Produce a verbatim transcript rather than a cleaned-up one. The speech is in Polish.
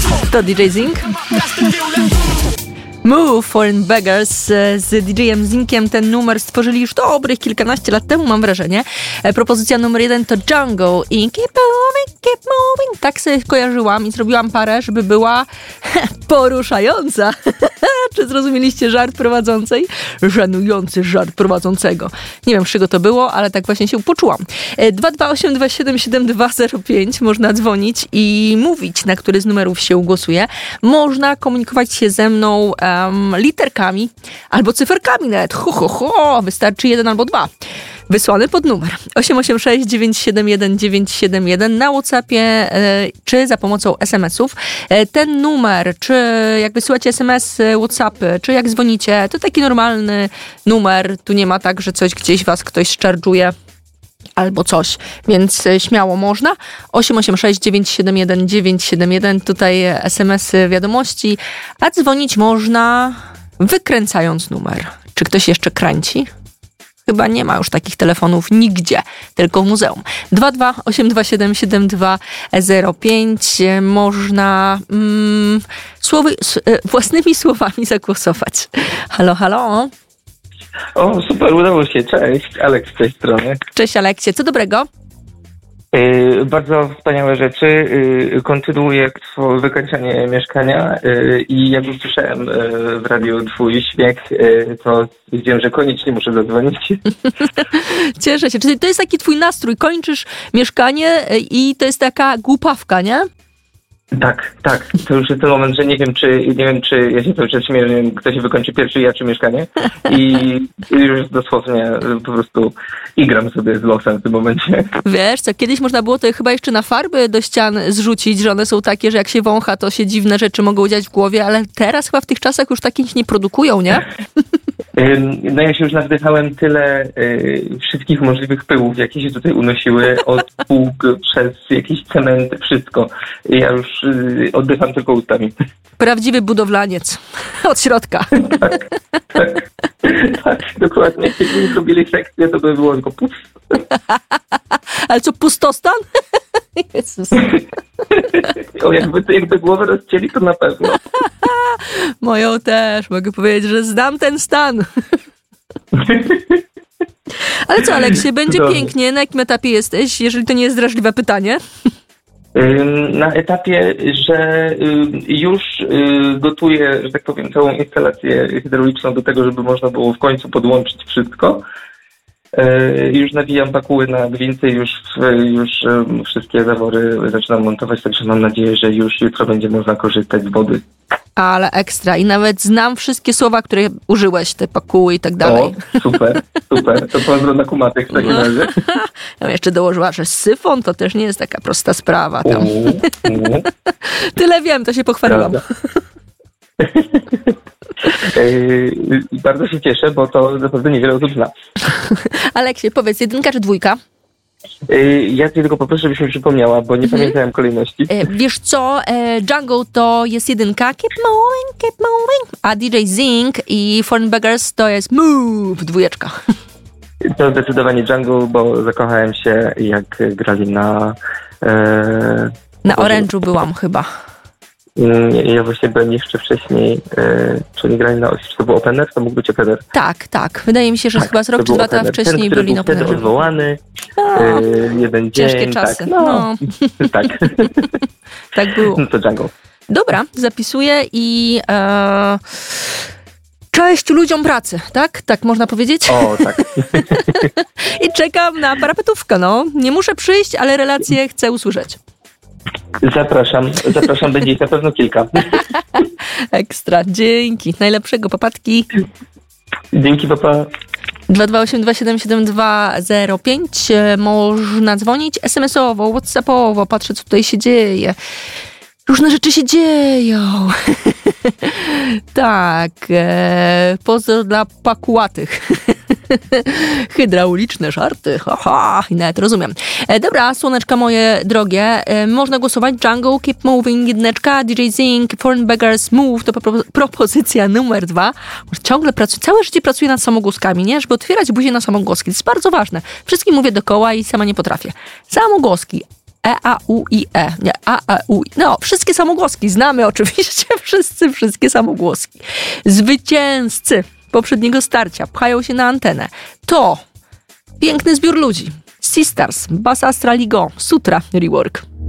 To D J Zing. Move, Foreign Beggars z D J-em Zinkiem. Ten numer stworzyli już dobrych kilkanaście lat temu, mam wrażenie. Propozycja numer jeden to Jungle i Keep Moving, Keep Moving. Tak sobie kojarzyłam i zrobiłam parę, żeby była poruszająca. Czy zrozumieliście żart prowadzącej? Żenujący żart prowadzącego. Nie wiem, z czego to było, ale tak właśnie się poczułam. dwa dwa osiem dwa siedem siedem dwa zero pięć. Można dzwonić i mówić, na który z numerów się głosuje. Można komunikować się ze mną um, literkami albo cyferkami nawet. Ho, ho, ho. Wystarczy jeden albo dwa. Wysłany pod numer osiem osiem sześć dziewięć siedem jeden dziewięć siedem jeden na WhatsAppie e, czy za pomocą es em esów. E, ten numer, czy jak wysyłacie es em esy, WhatsAppy, czy jak dzwonicie, to taki normalny numer. Tu nie ma tak, że coś gdzieś was ktoś szczarżuje albo coś, więc śmiało można. osiem osiem sześć dziewięć siedem jeden dziewięć siedem jeden, tutaj es em esy, wiadomości, a dzwonić można wykręcając numer. Czy ktoś jeszcze kręci? Chyba nie ma już takich telefonów nigdzie, tylko w muzeum. dwa dwa osiem dwa siedem siedem dwa zero pięć. Można mm, słowy, własnymi słowami zagłosować. Halo, halo. O, super, udało się. Cześć, Aleks z tej strony. Cześć, Aleksie. Co dobrego? Yy, bardzo wspaniałe rzeczy. Yy, kontynuuję twoje wykańczanie mieszkania yy, i jak usłyszałem yy, w radiu twój śmiech, yy, to wiedziałem, że koniecznie muszę zadzwonić. Cieszę się. Czyli to jest taki twój nastrój. Kończysz mieszkanie i to jest taka głupawka, nie? Tak, tak. To już jest ten moment, że nie wiem, czy nie wiem, czy ja się cały czas śmieję, nie wiem, kto się wykończy pierwszy, ja czy mieszkanie. I już dosłownie po prostu igram sobie z losem w tym momencie. Wiesz co, kiedyś można było to chyba jeszcze na farby do ścian zrzucić, że one są takie, że jak się wącha, to się dziwne rzeczy mogą dziać w głowie, ale teraz chyba w tych czasach już takich nie produkują, nie? No ja się już nawdychałem tyle y, wszystkich możliwych pyłów, jakie się tutaj unosiły, od pług przez jakiś cement, wszystko. Ja już y, oddycham tylko ustami. Prawdziwy budowlaniec. Od środka. Tak, tak, tak, dokładnie. Jakbyśmy zrobili sekcję, to by było tylko puf. Ale co, pustostan? Jezus. O, jakby, jakby głowę rozcięli, to na pewno. Moją też. Mogę powiedzieć, że znam ten stan. Ale co, Aleksie, będzie Dobrze. Pięknie. Na jakim etapie jesteś, jeżeli to nie jest drażliwe pytanie? Na etapie, że już gotuję, że tak powiem, całą instalację hydrauliczną do tego, żeby można było w końcu podłączyć wszystko. Już nawijam pakuły na gwinty, już, już wszystkie zawory zaczynam montować, także mam nadzieję, że już jutro będzie można korzystać z wody. Ale ekstra. I nawet znam wszystkie słowa, które użyłeś, te pakuły i tak dalej. O, super, super. To pozdro na kumatek w takim razie. Ja jeszcze dołożyła, że syfon to też nie jest taka prosta sprawa. Tam. U, u. Tyle wiem, to się pochwaliłam. Yy, bardzo się cieszę, bo to naprawdę niewiele osób zna. Aleksie, powiedz, jedynka czy dwójka? Yy, ja cię tylko poproszę, żebyś mi przypomniała, bo nie mm-hmm. pamiętałem kolejności. E, wiesz co, e, Jungle to jest jedynka, keep moving, keep moving, a D J Zing i Foreign Beggars to jest move, dwójeczka. To zdecydowanie Jungle, bo zakochałem się, jak grali na... E, na Orange'u byłam chyba. Ja właśnie byłem jeszcze wcześniej, e, czy nie grali na osi, czy to był opener? To mógł być opener. Tak, tak. Wydaje mi się, że tak, chyba z rok czy dwa lata wcześniej ten, byli na openerze. Wtedy odwołany, e, jeden ciężkie dzień. czasy. Tak, no, no. tak. tak było. No to Jungle. Dobra, zapisuję i... E... Cześć ludziom pracy, tak? Tak można powiedzieć? O, tak. I czekam na parapetówkę, no. Nie muszę przyjść, ale relacje chcę usłyszeć. Zapraszam, zapraszam, będzie ich na pewno kilka. Ekstra, dzięki. Najlepszego, papatki. Dzięki, papa. dwa dwa osiem dwa siedem siedem dwa zero pięć. Można dzwonić es em esowo, whatsappowo, patrzę, co tutaj się dzieje. Różne rzeczy się dzieją. tak, e, pozdro dla pakułatych. Hydrauliczne żarty, haha, i nawet rozumiem. E, dobra, słoneczka moje drogie, e, można głosować. Jungle, Keep Moving, jedyneczka, D J Zing, Foreign Beggars, Move, to pro, propozycja numer dwa. Ciągle pracuję, całe życie pracuję nad samogłoskami, nie? Żeby otwierać buzię na samogłoski. To jest bardzo ważne. Wszystkim mówię dookoła i sama nie potrafię. Samogłoski. E, A, U, I, E. Nie, A, E, U, I. No, wszystkie samogłoski. Znamy oczywiście wszyscy wszystkie samogłoski. Zwycięzcy poprzedniego starcia pchają się na antenę. To piękny zbiór ludzi. Sisters, Bass Astra Ligo, Sutra Rework.